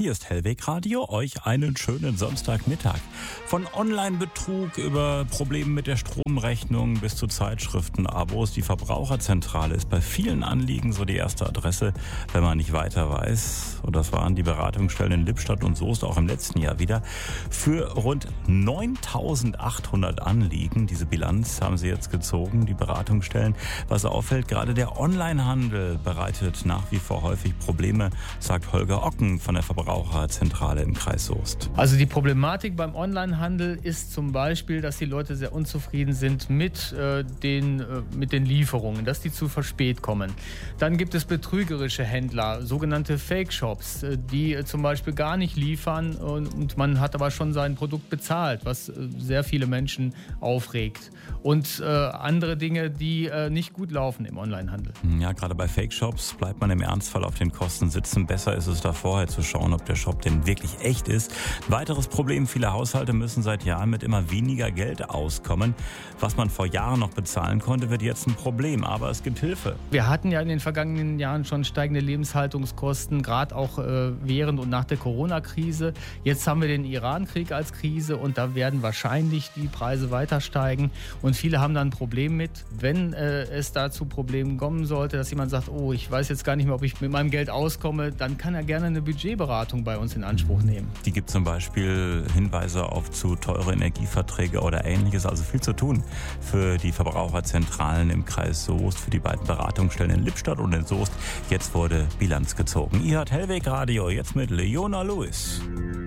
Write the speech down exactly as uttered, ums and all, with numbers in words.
Hier ist Hellweg Radio, euch einen schönen Sonntagmittag. Von Online-Betrug über Probleme mit der Stromrechnung bis zu Zeitschriftenabos. Die Verbraucherzentrale ist bei vielen Anliegen so die erste Adresse, wenn man nicht weiter weiß. Und das waren die Beratungsstellen in Lippstadt und Soest auch im letzten Jahr wieder. Für rund neuntausendachthundert Anliegen, diese Bilanz haben sie jetzt gezogen, die Beratungsstellen. Was auffällt, gerade der Onlinehandel bereitet nach wie vor häufig Probleme, sagt Holger Ocken von der Verbraucherzentrale im Kreis Soest. Also die Problematik beim Onlinehandel ist zum Beispiel, dass die Leute sehr unzufrieden sind mit, äh, den, äh, mit den Lieferungen, dass die zu verspät kommen. Dann gibt es betrügerische Händler, sogenannte Fake-Shops, äh, die äh, zum Beispiel gar nicht liefern und, und man hat aber schon sein Produkt bezahlt, was äh, sehr viele Menschen aufregt. Und äh, andere Dinge, die äh, nicht gut laufen im Onlinehandel. Ja, gerade bei Fake-Shops bleibt man im Ernstfall auf den Kosten sitzen. Besser ist es da vorher zu schauen, ob der Shop denn wirklich echt ist. Ein weiteres Problem, viele Haushalte müssen seit Jahren mit immer weniger Geld auskommen. Was man vor Jahren noch bezahlen konnte, wird jetzt ein Problem, aber es gibt Hilfe. Wir hatten ja in den vergangenen Jahren schon steigende Lebenshaltungskosten, gerade auch äh, während und nach der Corona-Krise. Jetzt haben wir den Iran-Krieg als Krise und da werden wahrscheinlich die Preise weiter steigen. Und viele haben dann ein Problem mit, wenn äh, es da zu Problemen kommen sollte, dass jemand sagt, oh, ich weiß jetzt gar nicht mehr, ob ich mit meinem Geld auskomme, dann kann er gerne eine Budgetberatung bei uns in Anspruch nehmen. Die gibt zum Beispiel Hinweise auf zu teure Energieverträge oder Ähnliches, also viel zu tun für die Verbraucherzentralen im Kreis Soest, für die beiden Beratungsstellen in Lippstadt und in Soest. Jetzt wurde Bilanz gezogen. Ihr hört Hellweg Radio, jetzt mit Leona Lewis.